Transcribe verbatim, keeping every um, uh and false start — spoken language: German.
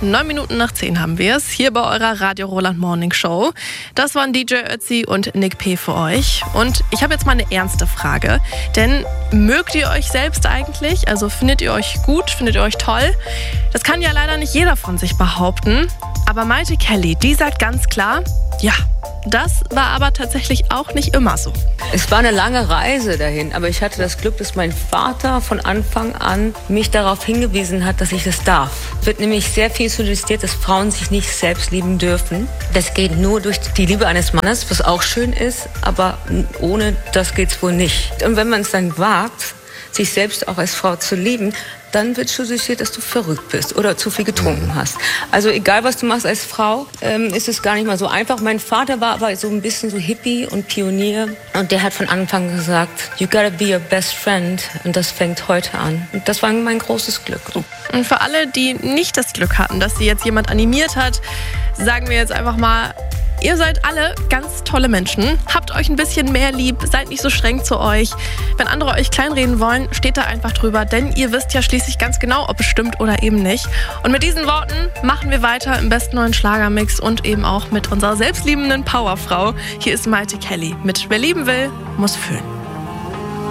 Neun Minuten nach zehn haben wir es, hier bei eurer Radio Roland Morning Show. Das waren D J Ötzi und Nick P. für euch. Und ich habe jetzt mal eine ernste Frage. Denn mögt ihr euch selbst eigentlich? Also findet ihr euch gut? Findet ihr euch toll? Das kann ja leider nicht jeder von sich behaupten. Aber Maite Kelly, die sagt ganz klar, ja, das war aber tatsächlich auch nicht immer so. Es war eine lange Reise dahin, aber ich hatte das Glück, dass mein Vater von Anfang an mich darauf hingewiesen hat, dass ich das darf. Es wird nämlich sehr viel suggestiert, dass Frauen sich nicht selbst lieben dürfen. Das geht nur durch die Liebe eines Mannes, was auch schön ist, aber ohne das geht's wohl nicht. Und wenn man es dann wagt, sich selbst auch als Frau zu lieben, dann wird suggestiert, dass du verrückt bist oder zu viel getrunken hast. Also egal, was du machst als Frau, ähm, ist es gar nicht mal so einfach. Mein Vater war aber so ein bisschen so Hippie und Pionier. Und der hat von Anfang an gesagt, you gotta be your best friend. Und das fängt heute an. Und das war mein großes Glück. Und für alle, die nicht das Glück hatten, dass sie jetzt jemand animiert hat, sagen wir jetzt einfach mal, ihr seid alle ganz tolle Menschen. Habt euch ein bisschen mehr lieb, seid nicht so streng zu euch. Wenn andere euch kleinreden wollen, steht da einfach drüber, denn ihr wisst ja schließlich ganz genau, ob es stimmt oder eben nicht. Und mit diesen Worten machen wir weiter im besten neuen Schlagermix und eben auch mit unserer selbstliebenden Powerfrau. Hier ist Maite Kelly mit Wer lieben will, muss fühlen.